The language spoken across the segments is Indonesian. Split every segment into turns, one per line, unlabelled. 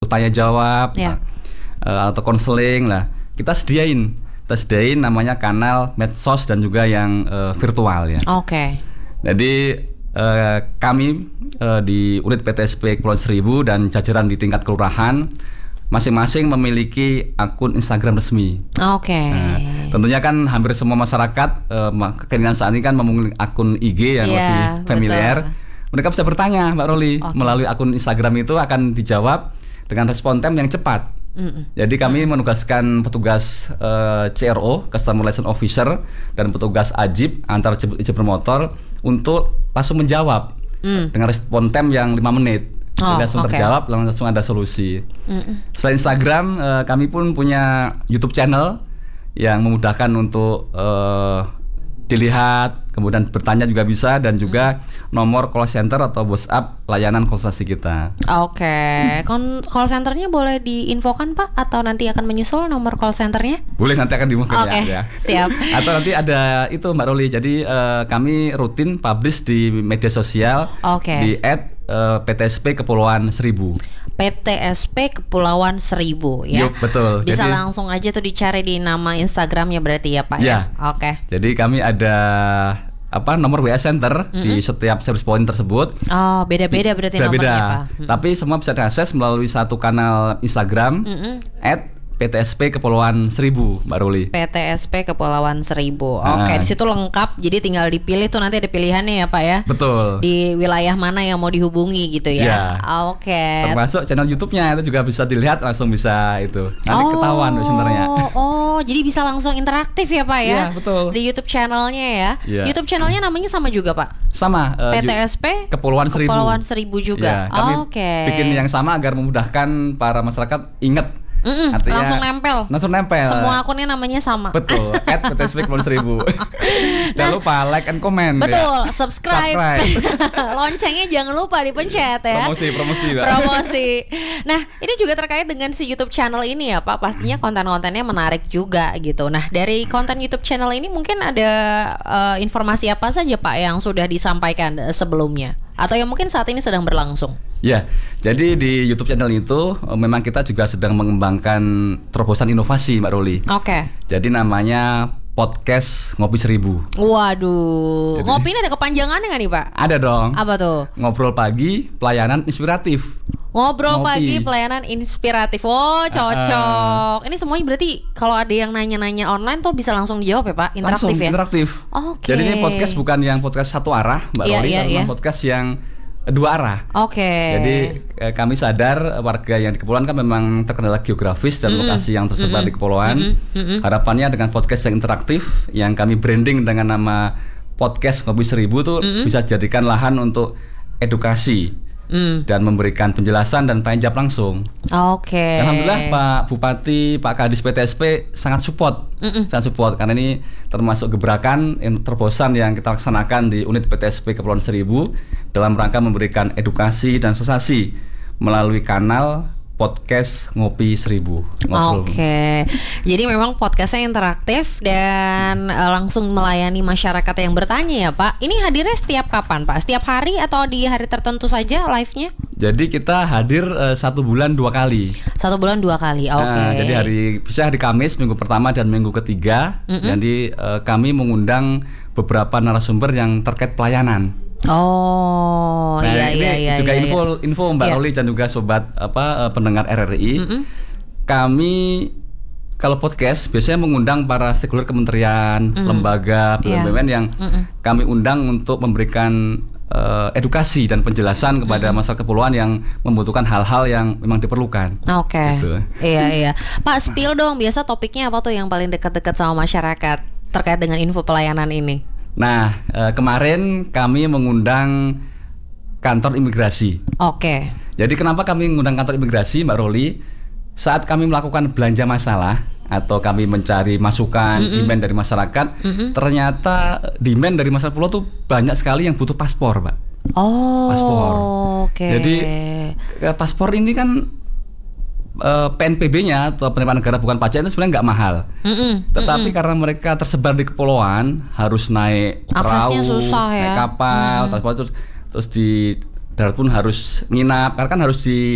untuk tanya jawab atau konseling lah, kita sediain namanya kanal medsos dan juga yang virtual ya.
Oke.
Jadi kami di unit PTSP Kepulauan Seribu dan jajaran di tingkat kelurahan masing-masing memiliki akun Instagram resmi.
Oke.
Nah, tentunya kan hampir semua masyarakat kekinian saat ini kan memiliki akun IG yang lebih familiar. Betul. Mereka bisa bertanya, Mbak Roli, melalui akun Instagram itu akan dijawab dengan respon time yang cepat. Jadi kami menugaskan petugas CRO, Customer Relation Officer, dan petugas AJIB antar izin bermotor untuk langsung menjawab dengan respon time yang 5 menit. Langsung terjawab, langsung ada solusi. Selain Instagram, kami pun punya YouTube channel yang memudahkan untuk dilihat, kemudian bertanya juga bisa, dan juga nomor call center atau WhatsApp layanan konsultasi kita.
Oke. Call centernya boleh diinfokan Pak, atau nanti akan menyusul nomor call centernya?
Boleh, nanti akan diumumkan ya.
Siap.
Atau nanti ada itu Mbak Roli. Jadi kami rutin publish di media sosial di @PTSP Kepulauan Seribu.
PTSP Kepulauan Seribu ya.
Yuk, betul.
Bisa langsung aja tuh dicari di nama Instagramnya berarti ya Pak ya.
Oke. Jadi kami ada nomor WA center di setiap service point tersebut.
Oh, beda-beda berarti nomornya Pak.
Tapi semua bisa diakses melalui satu kanal Instagram @PTSP Kepulauan Seribu, Mbak Ruli.
PTSP Kepulauan Seribu. Oke, di situ lengkap. Jadi tinggal dipilih tuh, nanti ada pilihannya ya Pak ya.
Betul.
Di wilayah mana yang mau dihubungi gitu ya. Oke.
Termasuk channel YouTube-nya itu juga bisa dilihat, langsung bisa itu. Nanti ketahuan sebenarnya.
Jadi bisa langsung interaktif ya Pak ya.
Iya, betul.
Di YouTube channelnya ya. YouTube channelnya namanya sama juga Pak?
Sama.
PTSP
Kepulauan Seribu.
Kepulauan Seribu juga.
Kami bikin yang sama agar memudahkan para masyarakat ingat. Artinya, langsung nempel.
Semua akunnya namanya sama.
Betul. @PTSP Kepulauan Seribu. Jangan lupa like and comment.
Betul. Subscribe. Loncengnya jangan lupa dipencet ya.
Promosi.
Nah, ini juga terkait dengan si YouTube channel ini ya Pak. Pastinya konten-kontennya menarik juga gitu. Nah, dari konten YouTube channel ini mungkin ada informasi apa saja Pak yang sudah disampaikan sebelumnya, atau yang mungkin saat ini sedang berlangsung?
Ya, jadi di YouTube channel itu memang kita juga sedang mengembangkan terobosan inovasi, Mbak Roli.
Oke.
Jadi namanya Podcast Ngopi Seribu.
Waduh. Jadi, ngopi ini ada kepanjangannya nggak nih Pak?
Ada dong.
Apa tuh?
Ngobrol pagi, pelayanan inspiratif.
Ngobrol pagi, pelayanan inspiratif. Oh, cocok. Ini semuanya berarti kalau ada yang nanya-nanya online tuh bisa langsung dijawab ya Pak? Interaktif
langsung,
ya?
Interaktif.
Oke.
Jadi ini podcast bukan yang podcast satu arah, Mbak Roli, tapi podcast yang dua arah. Jadi kami sadar warga yang di kepulauan kan memang terkendala geografis dan lokasi yang tersebar di kepulauan. Harapannya dengan podcast yang interaktif yang kami branding dengan nama Podcast Ngopi Seribu tuh bisa jadikan lahan untuk edukasi dan memberikan penjelasan dan tanya jawab langsung. Alhamdulillah Pak Bupati, Pak Kadis PTSP sangat support, karena ini termasuk gebrakan terobosan yang kita laksanakan di unit PTSP Kepulauan Seribu dalam rangka memberikan edukasi dan sosialisasi melalui kanal Podcast Ngopi Seribu.
Jadi memang podcastnya interaktif dan langsung melayani masyarakat yang bertanya ya Pak. Ini hadirnya setiap kapan Pak? Setiap hari atau di hari tertentu saja live-nya?
Jadi kita hadir 1 bulan 2 kali.
1 bulan 2 kali,
Jadi hari Kamis, minggu pertama dan minggu ketiga. Jadi kami mengundang beberapa narasumber yang terkait pelayanan. Ini juga info Mbak Roli dan juga sobat pendengar RRI. Kami kalau podcast biasanya mengundang para stakeholder kementerian, lembaga, BUMN yang kami undang untuk memberikan edukasi dan penjelasan kepada masyarakat kepulauan yang membutuhkan hal-hal yang memang diperlukan.
Gitu. Iya. Pak, spill dong, biasa topiknya apa tuh yang paling dekat-dekat sama masyarakat terkait dengan info pelayanan ini?
Nah, kemarin kami mengundang kantor imigrasi. Jadi kenapa kami mengundang kantor imigrasi, Mbak Roli? Saat kami melakukan belanja masalah atau kami mencari masukan, demand dari masyarakat, ternyata demand dari masyarakat pulau tuh banyak sekali yang butuh paspor, Pak. Paspor. Jadi paspor ini kan PNPB-nya atau penerimaan negara bukan pajak itu sebenarnya nggak mahal. Tetapi karena mereka tersebar di kepulauan, harus naik
aksesnya
perahu,
susah ya.
naik kapal, terus di darat pun harus nginap, karena kan harus di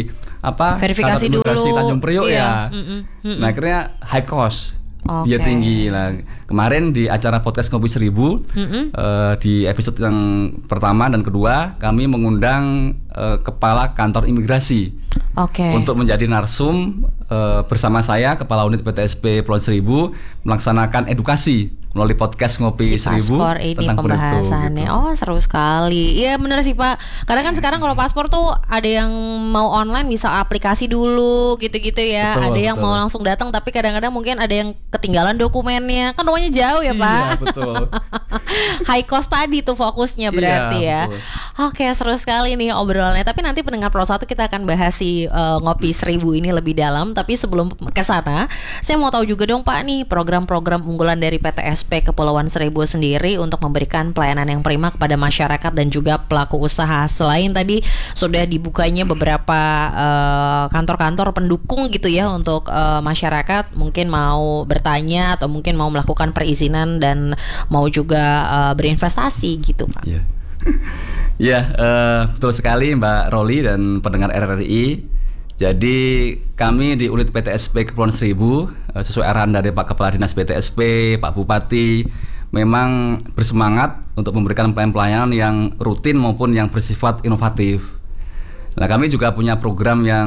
verifikasi dulu
Tanjung Priok ya. Nah akhirnya high cost. Dia tinggi lah. Kemarin di acara podcast Ngopi 1000 di episode yang pertama dan kedua kami mengundang kepala kantor imigrasi untuk menjadi narsum bersama saya kepala unit PTSP Kepulauan Seribu melaksanakan edukasi melalui podcast Ngopi 1000
tentang pembahasannya. Gitu. Seru sekali. Iya benar sih Pak. Karena kan sekarang kalau paspor tuh ada yang mau online bisa aplikasi dulu gitu-gitu ya. Betul, ada yang mau langsung datang tapi kadang-kadang mungkin ada yang ketinggalan dokumennya. Kan rumahnya jauh ya Pak.
Iya betul.
High cost tadi tuh fokusnya berarti ya. Betul. Oke seru sekali nih obrolannya. Tapi nanti pendengar Pro 1 kita akan bahas si Ngopi 1000 ini lebih dalam. Tapi sebelum ke sana, saya mau tahu juga dong Pak nih program-program unggulan dari PTSP Kepulauan Seribu sendiri untuk memberikan pelayanan yang prima kepada masyarakat dan juga pelaku usaha. Selain tadi sudah dibukanya beberapa kantor-kantor pendukung gitu ya untuk masyarakat mungkin mau bertanya atau mungkin mau melakukan perizinan dan mau juga berinvestasi gitu Pak.
Betul sekali Mbak Roli dan pendengar RRI. Jadi kami di unit PTSP Kepulauan Seribu sesuai arahan dari Pak Kepala Dinas PTSP, Pak Bupati, memang bersemangat untuk memberikan pelayanan yang rutin maupun yang bersifat inovatif. Nah kami juga punya program yang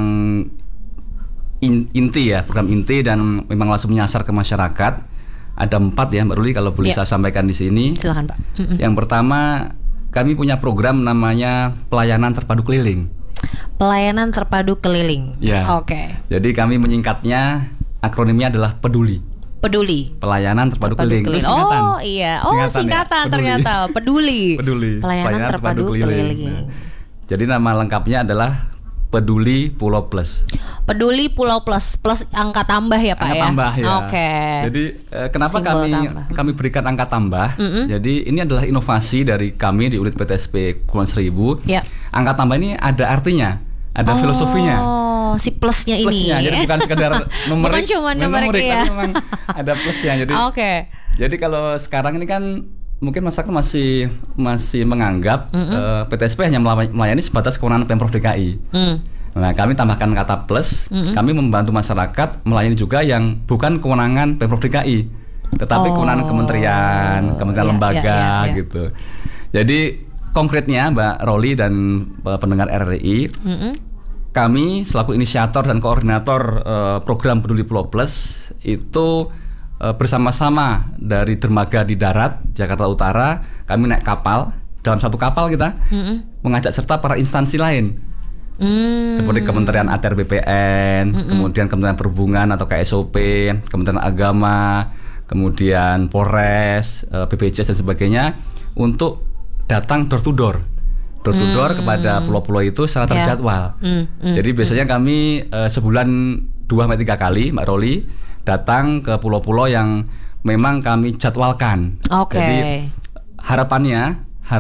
inti ya, program inti dan memang langsung menyasar ke masyarakat. Ada 4 ya Mbak Ruli kalau boleh saya sampaikan di sini.
Silakan Pak.
Yang pertama kami punya program namanya pelayanan terpadu keliling.
Pelayanan terpadu keliling.
Jadi kami menyingkatnya, akronimnya adalah Peduli. Pelayanan terpadu keliling. Itu singkatan.
Singkatan ya? Ternyata Peduli. Pelayanan terpadu keliling.
Nah, jadi nama lengkapnya adalah Peduli Pulau Plus.
Peduli Pulau Plus angka tambah ya Pak.
Angka tambah ya. Jadi kenapa kami berikan angka tambah? Jadi ini adalah inovasi dari kami di unit PTSP Kepulauan Seribu. Angka tambah ini ada artinya, ada filosofinya.
Si plusnya ini.
Jadi bukan sekedar numerik.
Bukan cuma numerik ya.
Tapi memang ada plusnya. Jadi jadi kalau sekarang ini kan mungkin masyarakat masih menganggap PTSP hanya melayani sebatas kewenangan Pemprov DKI. Nah, kami tambahkan kata plus, kami membantu masyarakat melayani juga yang bukan kewenangan Pemprov DKI, tetapi kewenangan kementerian lembaga gitu. Jadi konkretnya Mbak Roli dan pendengar RRI, kami selaku inisiator dan koordinator program Peduli Pulau Plus itu bersama-sama dari dermaga di darat Jakarta Utara, kami naik kapal. Dalam satu kapal kita mengajak serta para instansi lain seperti Kementerian ATR BPN, kemudian Kementerian Perhubungan atau KSOP, Kementerian Agama, kemudian Polres, BPJS dan sebagainya untuk datang door to door kepada pulau-pulau itu secara terjadwal. Jadi biasanya kami sebulan 2-3 kali Mbak Roli datang ke pulau-pulau yang memang kami jadwalkan. Jadi harapannya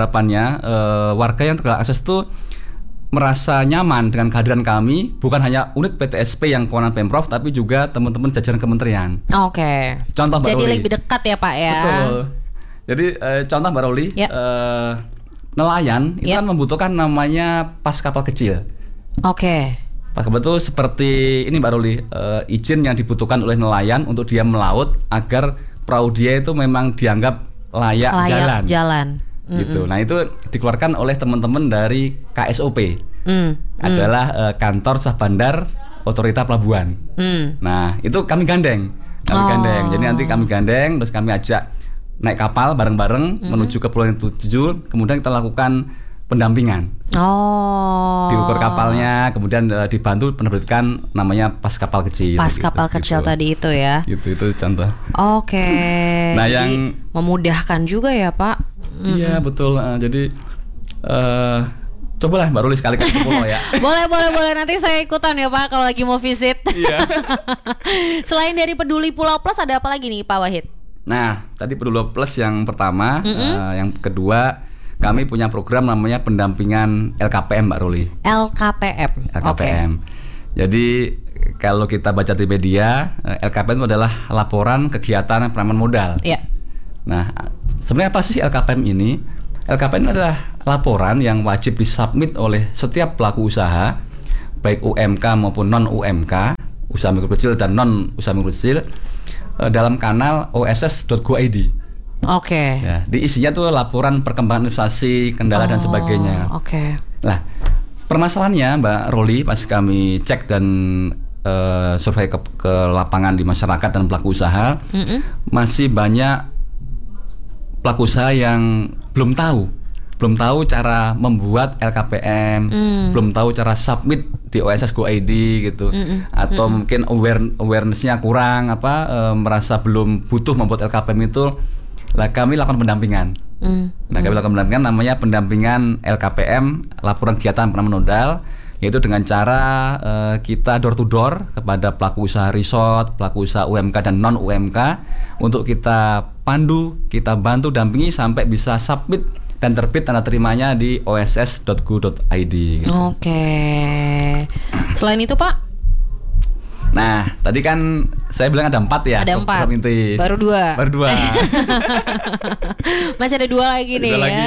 warga yang terakses itu merasa nyaman dengan kehadiran kami, bukan hanya unit PTSP yang kewenangan Pemprov, tapi juga teman-teman jajaran kementerian. Contoh Mbak
Roli. Jadi lebih dekat ya Pak ya.
Betul. Jadi contoh Mbak Roli, nelayan itu kan membutuhkan namanya pas kapal kecil. Pas kapal itu seperti ini Mbak Roli, izin yang dibutuhkan oleh nelayan untuk dia melaut agar perahu dia itu memang dianggap layak jalan. Gitu. Nah itu dikeluarkan oleh teman-teman dari KSOP, adalah Kantor Sah Bandar Otorita Pelabuhan. Nah itu kami gandeng. Jadi nanti kami gandeng, terus kami ajak naik kapal bareng-bareng menuju ke pulau yang tujuh, kemudian kita lakukan pendampingan. Diukur kapalnya, kemudian dibantu penerbitan namanya pas kapal kecil.
Kapal kecil tadi itu ya.
Itu contoh.
Nah, jadi yang memudahkan juga ya Pak.
Iya betul. Jadi cobalah Mbak Ruli sekali ke pulau ya.
boleh nanti saya ikutan ya Pak kalau lagi mau visit. Selain dari Peduli Pulau Plus ada apa lagi nih Pak Wahid?
Nah tadi Peduli Plus yang pertama, yang kedua kami punya program namanya pendampingan LKPM Mbak Ruli. LKPM. Jadi kalau kita baca di media, LKPM itu adalah laporan kegiatan penanaman modal. Nah, sebenarnya apa sih LKPM ini? LKPM adalah laporan yang wajib disubmit oleh setiap pelaku usaha baik UMK maupun non UMK, usaha mikro kecil dan non usaha mikro kecil, dalam kanal oss.go.id.
Oke.
Ya, di isinya tuh laporan perkembangan investasi, kendala dan sebagainya.
Oke.
Nah, permasalahannya Mbak Roli, pas kami cek dan survei ke lapangan di masyarakat dan pelaku usaha, masih banyak pelaku usaha yang belum tahu cara membuat LKPM, belum tahu cara submit di oss.go.id gitu, atau mungkin awareness-nya kurang, merasa belum butuh membuat LKPM itu. Lah kami lakukan pendampingan. Nah, kami lakukan pendampingan, namanya pendampingan LKPM, laporan kegiatan penanaman modal, yaitu dengan cara kita door to door kepada pelaku usaha resort, pelaku usaha UMK dan non UMK, untuk kita pandu, kita bantu dampingi sampai bisa submit dan terbit tanda terimanya di oss.go.id gitu.
Oke. Selain itu Pak?
Nah, tadi kan saya bilang ada 4 ya.
Ada 4.
Inti.
Baru 2. Masih ada 2 lagi nih ya.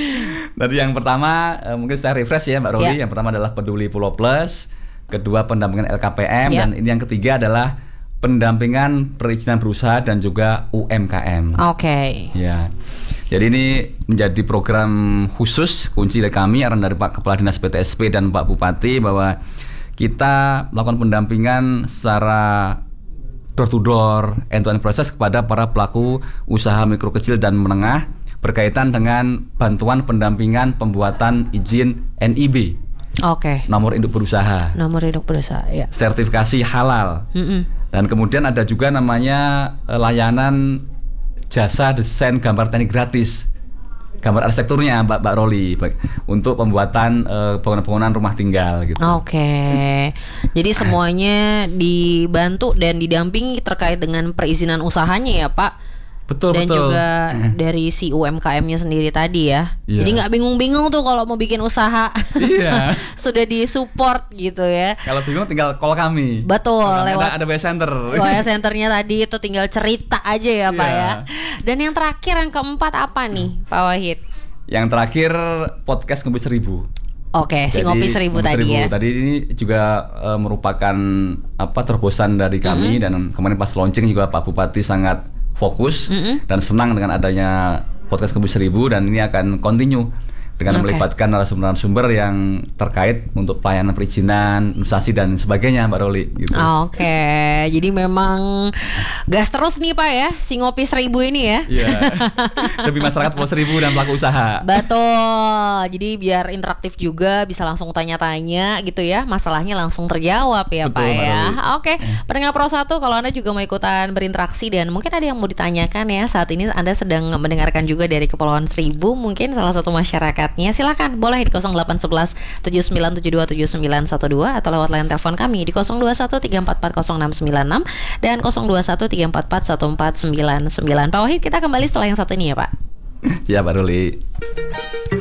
Tadi yang pertama mungkin saya refresh ya Mbak Roli. Yang pertama adalah Peduli Pulau Plus, kedua pendampingan LKPM, dan ini yang ketiga adalah pendampingan perizinan berusaha dan juga UMKM.
Oke.
Ya. Jadi ini menjadi program khusus kunci dari kami, arahan dari Pak Kepala Dinas PTSP dan Pak Bupati, bahwa kita melakukan pendampingan secara door to door, end to end proses kepada para pelaku usaha mikro kecil dan menengah berkaitan dengan bantuan pendampingan pembuatan izin NIB.
Oke.
Nomor induk berusaha.
Nomor induk berusaha, ya.
Sertifikasi halal. Dan kemudian ada juga namanya layanan jasa desain gambar teknik gratis, gambar arsitekturnya Mbak Roli, untuk pembuatan bangunan-bangunan rumah tinggal gitu.
Oke. Jadi semuanya dibantu dan didampingi terkait dengan perizinan usahanya ya Pak.
Betul.
Dan juga dari si UMKM-nya sendiri tadi ya. Jadi nggak bingung-bingung tuh kalau mau bikin usaha. Iya. Sudah disupport gitu ya.
Kalau bingung tinggal call kami.
Betul.
Lewat ada WA Center.
WA Centernya tadi itu tinggal cerita aja ya Pak ya. Dan yang terakhir, yang keempat apa nih Pak Wahid?
Yang terakhir podcast Ngopi 1000.
Oke, si Ngopi 1000 tadi ya.
Tadi ini juga merupakan terobosan dari kami, dan kemarin pas launching juga Pak Bupati sangat fokus dan senang dengan adanya podcast Ngopi 1000, dan ini akan continue dengan melibatkan narasumber-narasumber yang terkait untuk pelayanan perizinan, investasi dan sebagainya Mbak Roli gitu.
Oke, jadi memang gas terus nih Pak ya, si Ngopi 1000 ini ya.
Iya. Lebih masyarakat Pulau 1000 dan pelaku usaha.
Betul. Jadi biar interaktif juga, bisa langsung tanya-tanya gitu ya, masalahnya langsung terjawab ya. Betul, Pak ya. Oke, pendengar Pro 1, kalau Anda juga mau ikutan berinteraksi dan mungkin ada yang mau ditanyakan ya, saat ini Anda sedang mendengarkan juga dari Kepulauan Seribu, mungkin salah satu masyarakatnya, silakan boleh di 0811 79727912 atau lewat line telepon kami di 0213440696 dan 0213441499. Pak Wahid, kita kembali setelah yang satu ini ya Pak.
Siap Pak Ruli.